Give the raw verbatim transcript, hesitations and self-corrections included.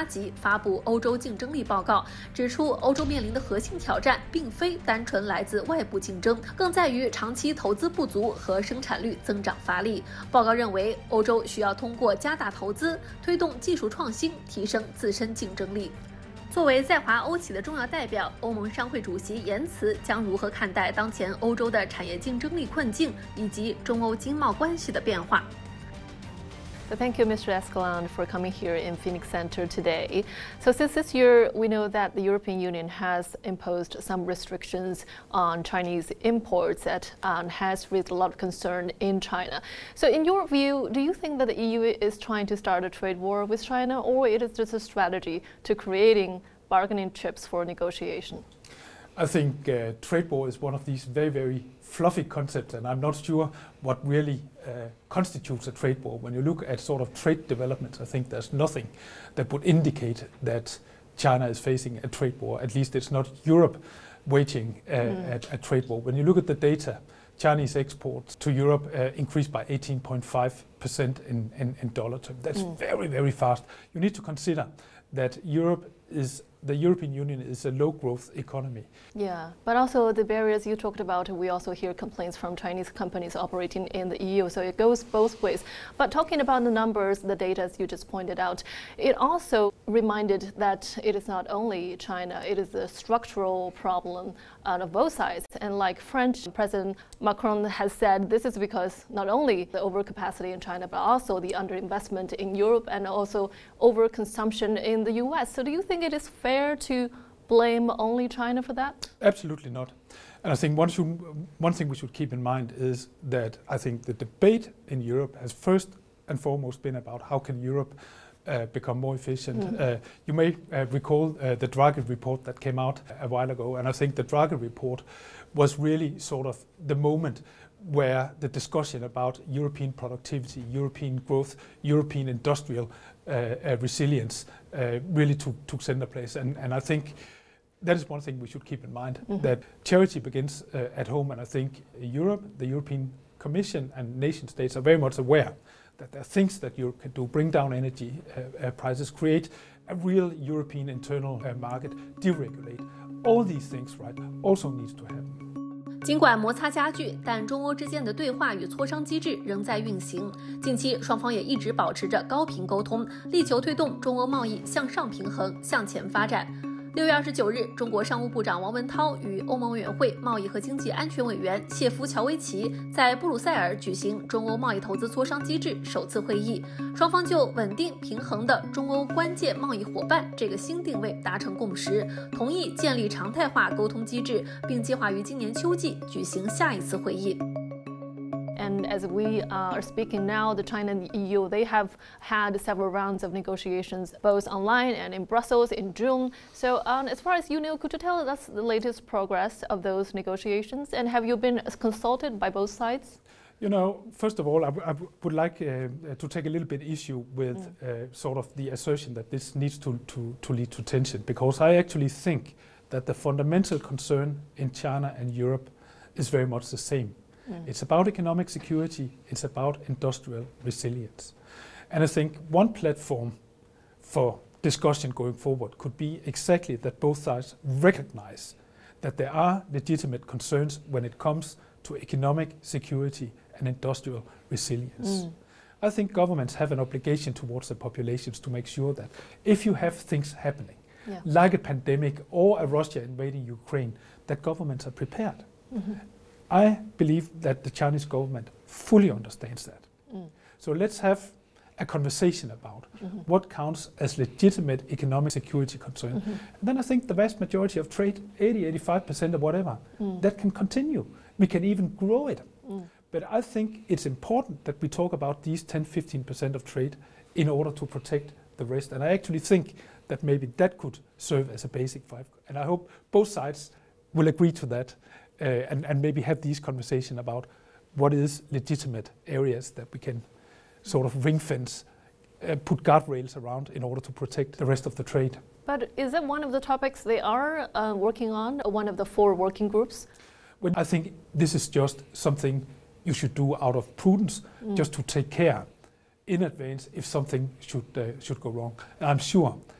八级发布欧洲竞争力报告，指出欧洲面临的核心挑战并非单纯来自外部竞争，更在于长期投资不足和生产率增长乏力。报告认为，欧洲需要通过加大投资，推动技术创新，提升自身竞争力。作为在华欧企的重要代表，欧盟商会主席言辞将如何看待当前欧洲的产业竞争力困境以及中欧经贸关系的变化？ So thank you, Mister Escalante, for coming here in Phoenix Center today. So since this year, we know that the European Union has imposed some restrictions on Chinese imports that um, has raised a lot of concern in China. So in your view, do you think that the E U is trying to start a trade war with China, or it is just a strategy to creating bargaining chips for negotiation? I think uh, trade war is one of these very, very fluffy concepts, and I'm not sure what really uh, constitutes a trade war. When you look at sort of trade developments, I think there's nothing that would indicate that China is facing a trade war. At least it's not Europe waging uh, mm. a, a trade war. When you look at the data, Chinese exports to Europe uh, increased by eighteen point five percent in, in, in dollar terms. That's mm. very, very fast. You need to consider that Europe is the European Union is a low-growth economy. Yeah, but also the barriers you talked about, we also hear complaints from Chinese companies operating in the E U, so it goes both ways. But talking about the numbers, the data as you just pointed out, it also reminded that it is not only China, it is a structural problem out of both sides. And like French President Macron has said, this is because not only the overcapacity in China, but also the underinvestment in Europe and also overconsumption in the U S. So do you think it is fair to blame only China for that? Absolutely not. And I think one, should, one thing we should keep in mind is that I think the debate in Europe has first and foremost been about how can Europe uh, become more efficient. Mm. Uh, you may uh, recall uh, the Draghi report that came out a while ago, and I think the Draghi report was really sort of the moment where the discussion about European productivity, European growth, European industrial uh, uh, resilience uh, really took, took center place. And, and I think that is one thing we should keep in mind, mm-hmm. that charity begins uh, at home. And I think Europe, the European Commission and nation states are very much aware that there are things that Europe can do, bring down energy uh, uh, prices, create a real European internal uh, market, deregulate. All these things, right, also needs to happen. 尽管摩擦加剧，但中欧之间的对话与磋商机制仍在运行。近期，双方也一直保持着高频沟通，力求推动中欧贸易向上平衡、向前发展。六月二十九日，中国商务部长王文涛与欧盟委员会贸易和经济安全委员谢夫乔维奇在布鲁塞尔举行中欧贸易投资磋商机制首次会议，双方就稳定平衡的中欧关键贸易伙伴这个新定位达成共识，同意建立常态化沟通机制，并计划于今年秋季举行下一次会议。 And as we are speaking now, the China and the E U, they have had several rounds of negotiations, both online and in Brussels in June. So um, as far as you know, could you tell us the latest progress of those negotiations? And have you been consulted by both sides? You know, first of all, I, I would like uh, to take a little bit issue with mm. uh, sort of the assertion that this needs to, to, to lead to tension, because I actually think that the fundamental concern in China and Europe is very much the same. Mm. It's about economic security, it's about industrial resilience. And I think one platform for discussion going forward could be exactly that both sides recognize that there are legitimate concerns when it comes to economic security and industrial resilience. Mm. I think governments have an obligation towards the populations to make sure that if you have things happening, yeah. like a pandemic or a Russia invading Ukraine, that governments are prepared. Mm-hmm. I believe that the Chinese government fully understands that. Mm. So let's have a conversation about mm-hmm. what counts as legitimate economic security concern. Mm-hmm. And then I think the vast majority of trade, eighty, eighty-five percent or whatever, mm. that can continue. We can even grow it. Mm. But I think it's important that we talk about these ten, fifteen percent of trade in order to protect the rest. And I actually think that maybe that could serve as a basic five. And I hope both sides will agree to that. Uh, and, and maybe have these conversations about what is legitimate areas that we can sort of ring fence, uh, put guardrails around in order to protect the rest of the trade. But is that one of the topics they are uh, working on, one of the four working groups? Well, I think this is just something you should do out of prudence, mm. just to take care in advance if something should, uh, should go wrong. And I'm sure